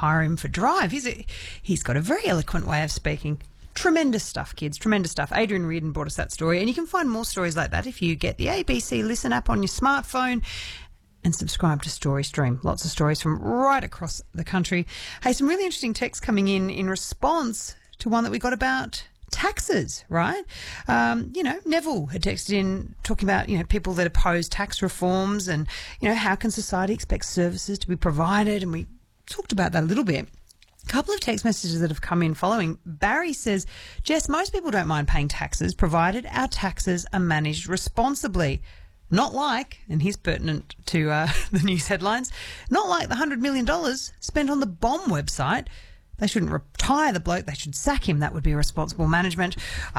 hire him for Drive. He's got a very eloquent way of speaking. Tremendous stuff, kids. Tremendous stuff. Adrian Reardon brought us that story, and you can find more stories like that if you get the ABC Listen app on your smartphone and subscribe to StoryStream. Lots of stories from right across the country. Hey, some really interesting texts coming in response to one that we got about taxes, right? Neville had texted in talking about, people that oppose tax reforms and, how can society expect services to be provided? And we talked about that a little bit. A couple of text messages that have come in following. Barry says, Jess, most people don't mind paying taxes provided our taxes are managed responsibly. Not like, and he's pertinent to the news headlines, not like the $100 million spent on the bomb website. They shouldn't retire the bloke. They should sack him. That would be responsible management.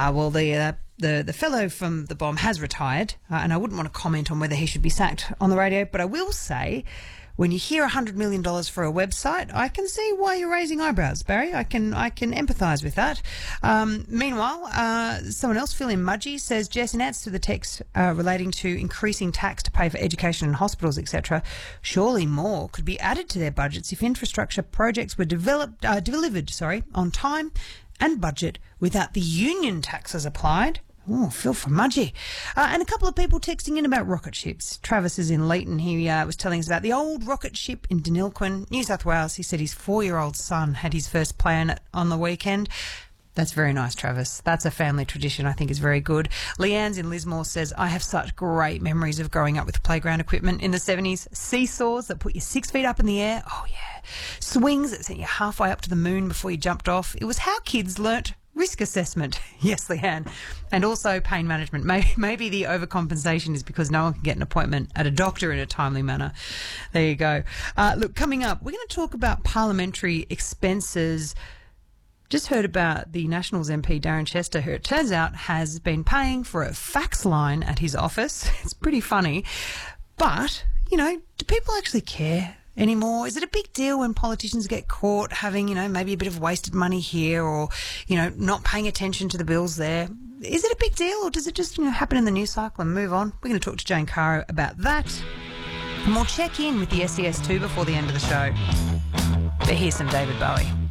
The fellow from the bomb has retired, and I wouldn't want to comment on whether he should be sacked on the radio, but I will say, when you hear $100 million for a website, I can see why you're raising eyebrows, Barry. I can empathise with that. Meanwhile, someone else, Phil in Mudgee, says, Jess, in answer to the text relating to increasing tax to pay for education and hospitals, etc., surely more could be added to their budgets if infrastructure projects were delivered on time and budget without the union taxes applied. Oh, Phil from Mudgee. And a couple of people texting in about rocket ships. Travis is in Leighton. He was telling us about the old rocket ship in Denilquin, New South Wales. He said his 4-year-old son had his first play on it on the weekend. That's very nice, Travis. That's a family tradition I think is very good. Leanne's in Lismore says, I have such great memories of growing up with playground equipment in the 70s. Seesaws that put you 6 feet up in the air. Oh, yeah. Swings that sent you halfway up to the moon before you jumped off. It was how kids learnt risk assessment. Yes, Leanne. And also pain management. Maybe the overcompensation is because no one can get an appointment at a doctor in a timely manner. There you go. Look, coming up, we're going to talk about parliamentary expenses. Just heard about the Nationals MP, Darren Chester, who it turns out has been paying for a fax line at his office. It's pretty funny. But, do people actually care anymore? Is it a big deal when politicians get caught having, maybe a bit of wasted money here or, not paying attention to the bills there? Is it a big deal or does it just, happen in the news cycle and move on? We're going to talk to Jane Caro about that. And we'll check in with the SES2 before the end of the show. But here's some David Bowie.